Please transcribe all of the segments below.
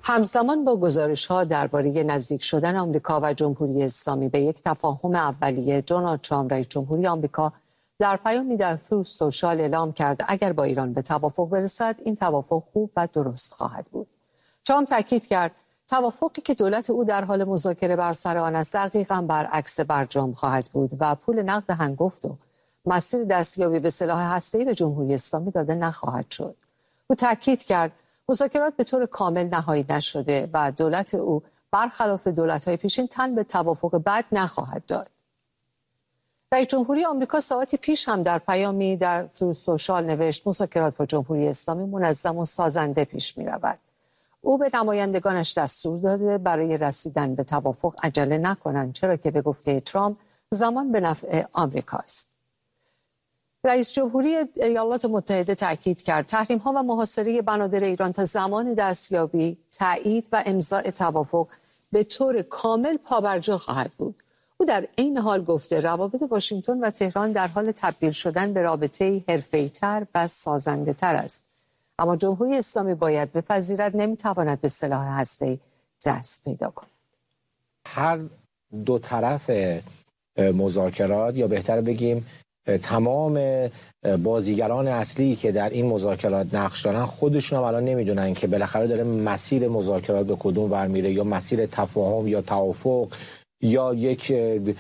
همزمان با گزارش‌ها درباره نزدیک شدن آمریکا و جمهوری اسلامی به یک تفاهم اولیه، دونالد ترامپ رئیس جمهوری آمریکا در پیامی در تروث سوشال اعلام کرد اگر با ایران به توافق برسد این توافق خوب و درست خواهد بود. ترامپ تاکید کرد توافقی که دولت او در حال مذاکره بر سر آن است دقیقاً برعکس برجام خواهد بود و پول نقد هنگفت و مسیر دستیابی به سلاح هسته‌ای به جمهوری اسلامی داده نخواهد شد. او تاکید کرد مذاکرات به طور کامل نهایی نشده و دولت او برخلاف دولت‌های پیشین تن به توافق بعد نخواهد داد. رئیس جمهوری آمریکا ساعتی پیش هم در پیامی در تروث سوشال نوشت مذاکرات با جمهوری اسلامی منظم و سازنده پیش می‌رود. او به نمایندگانش دستور داده برای رسیدن به توافق عجله نکنند، چرا که به گفته ترامپ زمان به نفع آمریکاست. رئیس جمهوری ایالات متحده تاکید کرد تحریم‌ها و محاصره بنادر ایران تا زمان دستیابی، تایید و امضاء توافق به طور کامل پابرجا خواهد بود. او در این حال گفته روابط واشنگتن و تهران در حال تبدیل شدن به رابطه‌ای حرفه‌ای‌تر و سازنده‌تر است. اما جمهوری اسلامی باید بپذیرد نمی‌تواند به سلاح هسته‌ای دست پیدا کند. هر دو طرف مذاکرات، یا بهتر بگیم تمام بازیگران اصلی که در این مذاکرات نقش دارن، خودشون هم الان نمیدونن که بالاخره داره مسیر مذاکرات به کدوم ور میره، یا مسیر تفاهم یا توافق، یا یک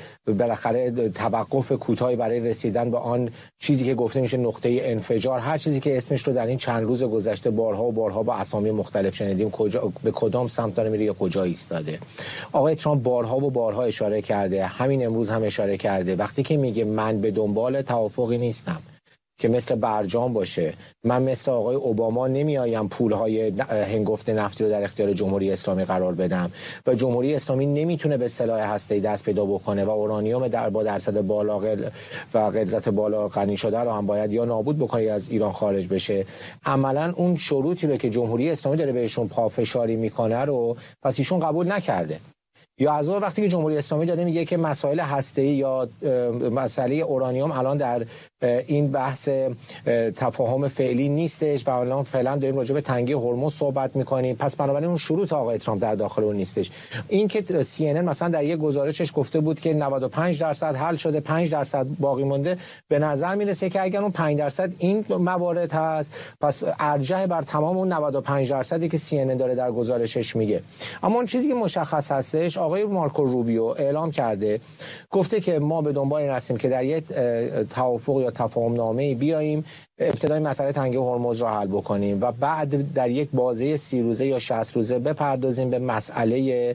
بالاخره توقف کوتاهی برای رسیدن به آن چیزی که گفته میشه نقطه انفجار. هر چیزی که اسمش رو در این چند روز گذشته بارها و بارها با اسامی مختلف شنیدیم، به کدام سمت داره میره یا کجا ایستاده. آقای ترامپ بارها و بارها اشاره کرده، همین امروز هم اشاره کرده، وقتی که میگه من به دنبال توافقی نیستم که مثل برجام باشه، من مثل آقای اوباما نمیایم پولهای هنگفت نفتی رو در اختیار جمهوری اسلامی قرار بدم و جمهوری اسلامی نمیتونه به سلاح هسته‌ای دست پیدا بکنه و اورانیوم با درصد بالا و غلظت بالا غنی شده رو هم باید یا نابود بکنه یا از ایران خارج بشه. عملا اون شروطی رو که جمهوری اسلامی داره بهشون پافشاری میکنه رو پس ایشون قبول نکرده. یا از اون وقتی که جمهوری اسلامی داره میگه که مسائل هسته‌ای یا مسئله اورانیوم الان در این بحث تفاهم فعلی نیستش و الان فعلا داریم راجع به تنگی هرمز صحبت میکنیم، پس بنابراین اون شروط آقای ترامپ در داخل اون نیستش. این که CNN مثلا در یک گزارشش گفته بود که 95% حل شده، 5% باقی مونده، به نظر میرسه که اگر اون 5% این موارد هست، پس ارجح بر تمام اون 95% که CNN داره در گزارشش میگه. اما اون چیزی که مشخص هستش، آقای مارکو روبیو اعلام کرده، گفته که ما به دنبال این هستیم که در یک توافق یا تفاهم نامه‌ای بیاییم، ابتدای مسئله تنگی هرمز را حل بکنیم و بعد در یک بازه 30 روزه یا 60 روزه بپردازیم به مسئله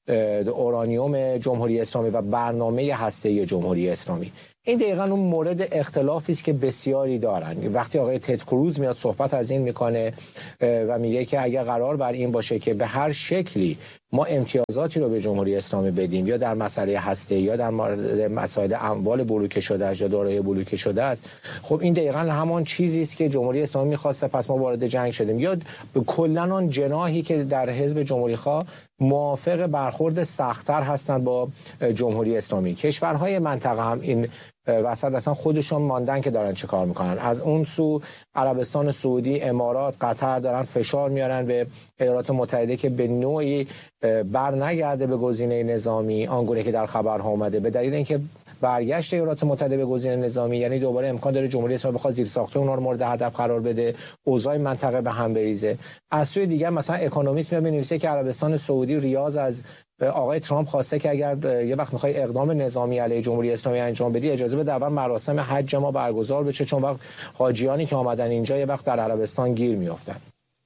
اورانیوم جمهوری اسلامی و برنامه هسته‌ای جمهوری اسلامی. این دقیقاً اون مورد اختلافی است که بسیاری دارن. وقتی آقای تد کروز میاد صحبت از این میکنه و میگه که اگر قرار بر این باشه که به هر شکلی ما امتیازاتی رو به جمهوری اسلامی بدیم، یا در مسئله هسته‌ای یا در مورد مسائل اموال بلوکه شده است یا دارایی بلوکه شده است، خب این دقیقاً همان چیزی است که جمهوری اسلامی می‌خواسته، پس ما وارد جنگ شدیم. یا کلاً آن جناحی که در حزب جمهوری‌خواه موافق برخورد سخت‌تر هستند با جمهوری اسلامی. کشورهای منطقه هم این وسط اصلا خودشون ماندن که دارن چه کار میکنن. از اون سو عربستان سعودی، امارات، قطر دارن فشار میارن به ایالات متحده که به نوعی بر نگرده به گزینه نظامی آنگونه که در خبرها اومده، به دلیل اینکه برگشت ایالات متحده به گزینه نظامی یعنی دوباره امکان داره جمهوری اسلامی بخواد زیرساخت‌های اونها رو مورد هدف قرار بده، اوضاع منطقه به هم بریزه. از سوی دیگر مثلا اکونومیست می‌نویسه که عربستان سعودی ریاض از آقای ترامپ خواسته که اگر یه وقت می‌خوای اقدام نظامی علیه جمهوری اسلامی انجام بدی، اجازه بده اول مراسم حج ما برگزار بشه، چون وقت حاجیانی که آمدن اینجا یه وقت در عربستان گیر میافتن.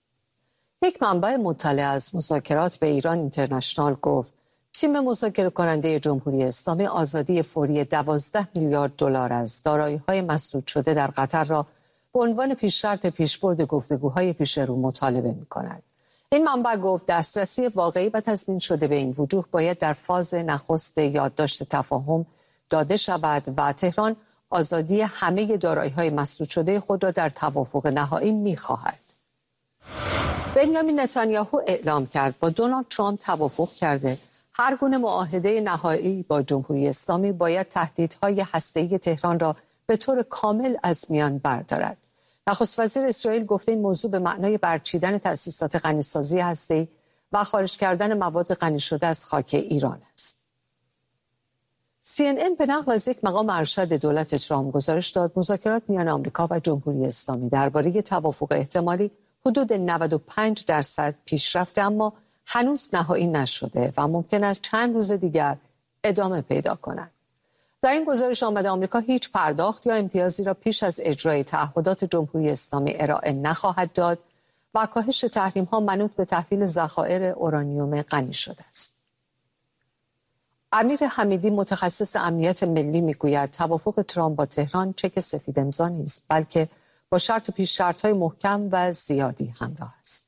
یک منبع مطلع از مذاکرات به ایران اینترنشنال گفت تیم مذاکره کننده جمهوری اسلامی آزادی فوری 12 میلیارد دلار از دارایی‌های مسدود شده در قطر را به عنوان پیش‌شرط پیشبرد گفتگوهای پیش رو مطالبه می‌کند. این منبع گفت دسترسی واقعی و تضمین شده به این وجوه باید در فاز نخست یادداشت تفاهم داده شود و تهران آزادی همه دارایی‌های مسدود شده خود را در توافق نهایی می‌خواهد. بنیامین نتانیاهو اعلام کرد با دونالد ترامپ توافق کرده هر گونه معاهده نهایی با جمهوری اسلامی باید تهدیدهای هسته‌ای تهران را به طور کامل از میان بردارد. نخست وزیر اسرائیل گفته این موضوع به معنای برچیدن تأسیسات غنیسازی هسته‌ای و خارج کردن مواد غنی شده از خاک ایران است. CNN به نقل از یک مقام ارشد دولت ترامپ گزارش داد مذاکرات میان آمریکا و جمهوری اسلامی درباره توافق احتمالی حدود 95% پیش رفته، اما هنوز نهایی نشده و ممکن است چند روز دیگر ادامه پیدا کند. در این گزارش آمده آمریکا هیچ پرداخت یا امتیازی را پیش از اجرای تعهدات جمهوری اسلامی ارائه نخواهد داد و کاهش تحریم‌ها منوط به تحویل ذخایر اورانیوم غنی شده است. امیر حمیدی متخصص امنیت ملی میگوید توافق ترامپ با تهران چک سفید امضا نیست، بلکه با شرط و پیش شرط‌های محکم و زیادی همراه است.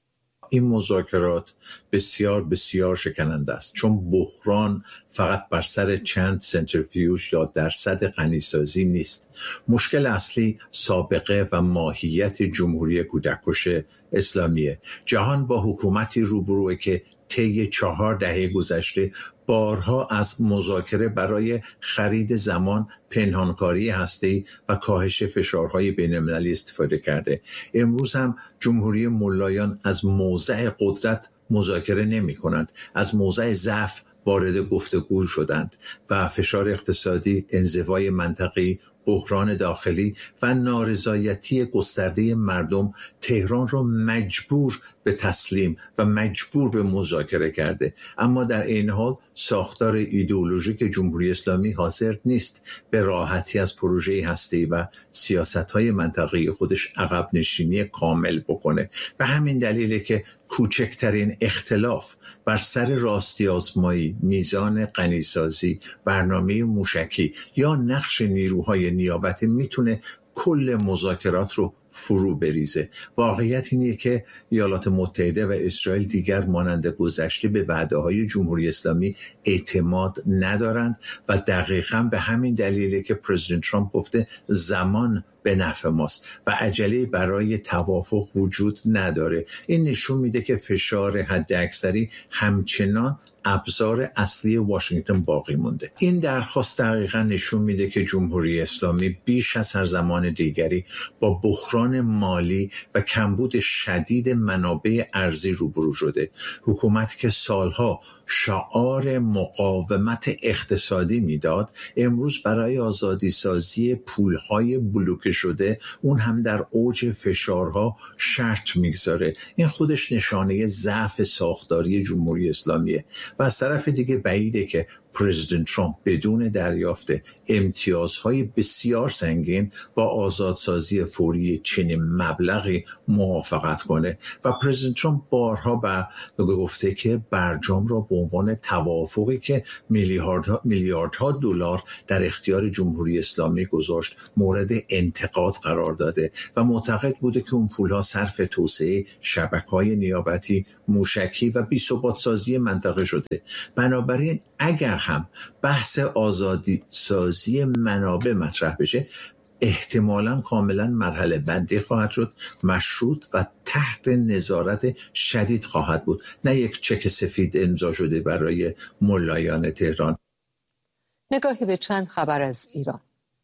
این مذاکرات بسیار بسیار شکننده است، چون بحران فقط بر سر چند سنتریفیوژ یا درصد غنیسازی نیست. مشکل اصلی سابقه و ماهیت جمهوری کودککش اسلامیه. جهان با حکومتی روبروه که طی 4 دهه گذشته بارها از مذاکره برای خرید زمان، پنهانکاری هسته‌ای و کاهش فشارهای بین‌المللی استفاده کرده. امروز هم جمهوری ملایان از موضع قدرت مذاکره نمی‌کنند، از موضع ضعف وارد گفتگو شدند و فشار اقتصادی، انزوای منطقی، بحران داخلی و نارضایتی گسترده مردم تهران را مجبور به تسلیم و مجبور به مذاکره کرده. اما در این حال ساختار ایدئولوژیک جمهوری اسلامی حاضر نیست به راحتی از پروژه هسته‌ای و سیاست‌های منطقه‌ای خودش عقب نشینی کامل بکنه. به همین دلیله که کوچکترین اختلاف بر سر راستی آزمایی، میزان غنیسازی، برنامه موشکی یا نقش نیروهای نیابتی میتونه کل مذاکرات رو فرو بریزه. واقعیت اینه که ایالات متحده و اسرائیل دیگر مانند گذشته به وعده‌های جمهوری اسلامی اعتماد ندارند و دقیقاً به همین دلیله که پرزیدنت ترامپ گفته زمان به نفع ماست و عجله برای توافق وجود نداره. این نشون میده که فشار حداکثری همچنان ابزار اصلی واشنگتن باقی مونده. این درخواست دقیقاً نشون میده که جمهوری اسلامی بیش از هر زمان دیگری با بحران مالی و کمبود شدید منابع ارزی روبرو شده. حکومتی که سالها شعار مقاومت اقتصادی میداد، امروز برای آزادی سازی پولهای بلوکه شده، اون هم در اوج فشارها شرط میگذاره. این خودش نشانه ضعف ساختاری جمهوری اسلامیه و از طرف دیگه بعیده که پرزیدنت ترامپ بدون دریافت امتیازهای بسیار سنگین با آزادسازی فوری چنین مبلغی موافقت کنه و پرزیدنت ترامپ بارها گفته که برجام را به عنوان توافقی که میلیاردها دلار در اختیار جمهوری اسلامی گذاشت مورد انتقاد قرار داده و معتقد بوده که اون پولها صرف توسعه شبکه‌های نیابتی، موشکی و بی‌ثبات‌سازی منطقه شده. بنابراین اگر هم بحث آزادی سازی منابع مطرح بشه، احتمالاً کاملاً مرحله بندی خواهد شد، مشروط و تحت نظارت شدید خواهد بود، نه یک چک سفید امضا شده برای ملایان تهران. نگاهی به چند خبر از ایران.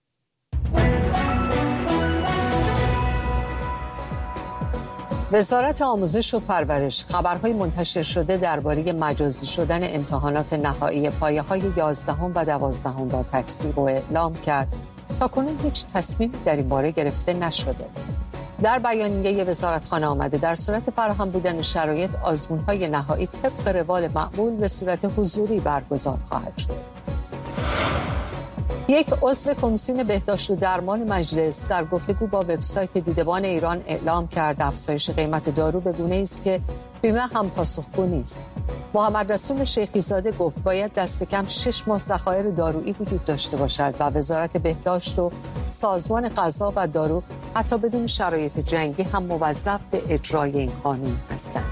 وزارت آموزش و پرورش خبرهای منتشر شده درباره مجازی شدن امتحانات نهایی پایه‌های 11 و 12 را تکذیب و اعلام کرد. تاکنون هیچ تصمیمی در این باره گرفته نشده. در بیانیه وزارتخانه آمده در صورت فراهم بودن شرایط آزمون‌های نهایی طبق روال معمول به صورت حضوری برگزار خواهد شد. یک عضو کمیسیون بهداشت و درمان مجلس در گفتگو با وبسایت دیدبان ایران اعلام کرد افزایش قیمت دارو به گونه‌ای است که بیمه هم پاسخگو نیست. محمد رسول شیخی زاده گفت باید دست کم 6 ماه ذخایر دارویی وجود داشته باشد و وزارت بهداشت و سازمان غذا و دارو حتی بدون شرایط جنگی هم موظف به اجرای این قانون هستند.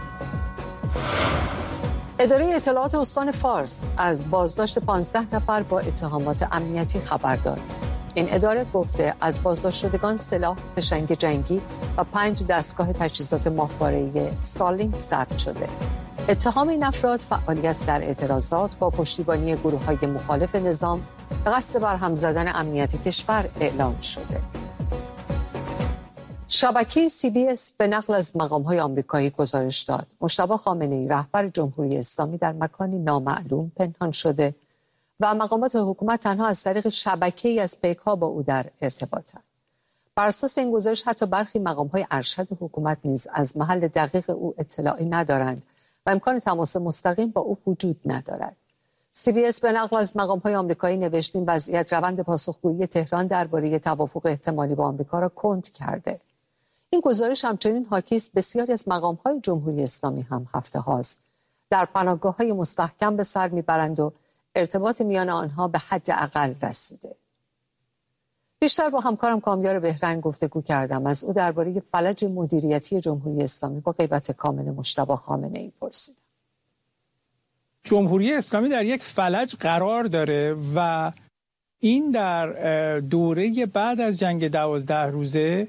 اداره اطلاعات استان فارس از بازداشت 15 نفر با اتهامات امنیتی خبر داد. این اداره گفته از بازداشت شدگان سلاح، فشنگ جنگی و 5 دستگاه تجهیزات ماهواره‌ای سالینگ ضبط شده. اتهام این افراد فعالیت در اعتراضات با پشتیبانی گروه‌های مخالف نظام به قصد برهم زدن امنیت کشور اعلام شده. شبکه CBS به نقل از مقام‌های آمریکایی گزارش داد مجتبی خامنه‌ای رهبر جمهوری اسلامی در مکانی نامعلوم پنهان شده و مقامات حکومت تنها از طریق شبکه‌ای از پیک‌ها با او در ارتباطند. بر اساس این گزارش حتی برخی مقام‌های ارشد حکومت نیز از محل دقیق او اطلاعی ندارند و امکان تماس مستقیم با او وجود ندارد. CBS به نقل از مقام‌های آمریکایی نوشت این وضعیت روند پاسخگویی تهران درباره توافق احتمالی با آمریکا را کند کرده. این گزارش همچنین حاکی است بسیاری از مقام‌های جمهوری اسلامی هم هفته هاست در پناهگاه‌های مستحکم به سر می‌برند و ارتباط میان آنها به حداقل رسیده. بیشتر با همکارم کامیار بهرنگ گفتگو کردم. از او درباره فلج مدیریتی جمهوری اسلامی با غیبت کامل مجتبی خامنه‌ای پرسیدم. جمهوری اسلامی در یک فلج قرار داره و این در دوره بعد از جنگ 12 روزه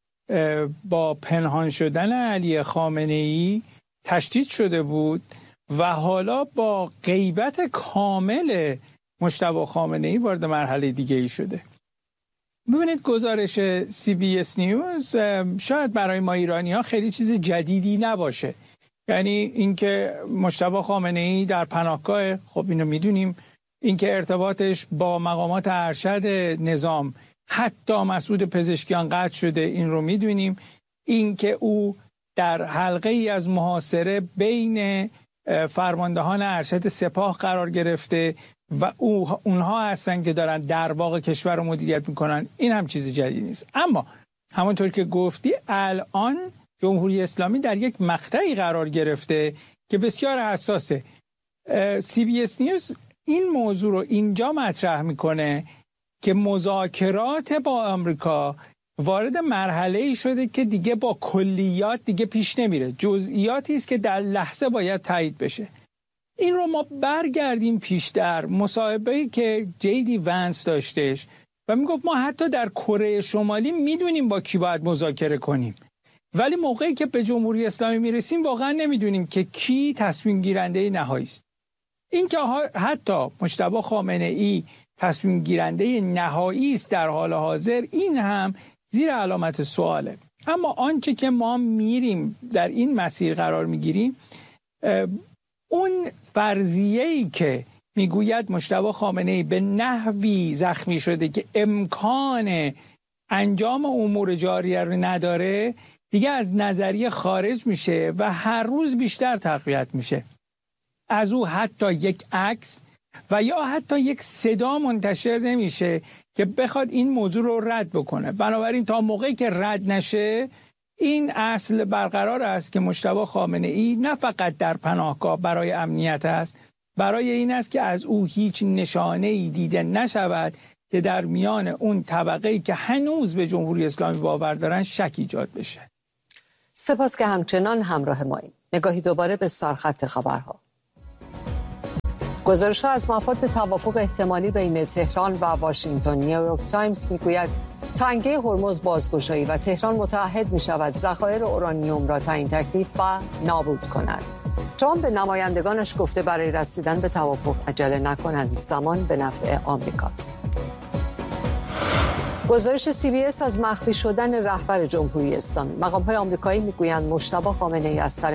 با پنهان شدن علی خامنه‌ای تشدید شده بود و حالا با غیبت کامل مجتبی خامنه‌ای وارد مرحله دیگه ای شده. ببینید گزارش CBS نیوز شاید برای ما ایرانی‌ها خیلی چیز جدیدی نباشه. یعنی اینکه مجتبی خامنه‌ای در پناهگاه، خب اینو میدونیم، اینکه ارتباطش با مقامات ارشد نظام حتی مسعود پزشکیان قطع شده، این رو میدونیم. اینکه او در حلقه ای از محاصره بین فرماندهان ارشد سپاه قرار گرفته و اونها هستن که دارن در واقع کشور رو مدیریت میکنن، این هم چیز جدید نیست. اما همونطور که گفتی الان جمهوری اسلامی در یک مقطعی قرار گرفته که بسیار حساسه. CBS نیوز این موضوع رو اینجا مطرح میکنه که مذاکرات با آمریکا وارد مرحله‌ای شده که دیگه با کلیات دیگه پیش نمیره، جزئیاتی است که در لحظه باید تایید بشه. این رو ما برگردیم پیشتر، مصاحبه‌ای که جیدی ونس داشتش و میگفت ما حتی در کره شمالی میدونیم با کی باید مذاکره کنیم، ولی موقعی که به جمهوری اسلامی میرسیم واقعا نمیدونیم که کی تصمیم گیرنده نهایی است. این که حتی مجتبی خامنه‌ای تصمیم گیرنده نهایی است در حال حاضر، این هم زیر علامت سواله. اما آنچه که ما میریم در این مسیر قرار میگیریم، اون فرضیه‌ای که میگوید مجتبی خامنه‌ای به نحوی زخمی شده که امکان انجام امور جاریه رو نداره، دیگه از نظریه خارج میشه و هر روز بیشتر تقویت میشه. از او حتی یک عکس و یا حتی یک صدا منتشر نمیشه که بخواد این موضوع رو رد بکنه. بنابراین تا موقعی که رد نشه، این اصل برقرار است که مجتبی خامنه‌ای نه فقط در پناهگاه برای امنیت است، برای این است که از او هیچ نشانه‌ای دیده نشود که در میان اون طبقه‌ای که هنوز به جمهوری اسلامی باور دارن شک ایجاد بشه. سپاس که همچنان همراه مایید. نگاهی دوباره به سرخط خبرها. گزارش‌ها از مفاد توافق احتمالی بین تهران و واشنگتن. نیویورک تایمز میگوید تنگه هرمز بازگشایی و تهران متعهد می‌شود ذخایر اورانیوم را تعیین تکلیف و نابود کند. ترامپ به نمایندگانش گفته برای رسیدن به توافق عجله نکنند، زمان به نفع آمریکاست. گزارش CBS از مخفی شدن رهبر جمهوری اسلامی. مقام‌های آمریکایی میگویند مجتبی خامنه‌ای از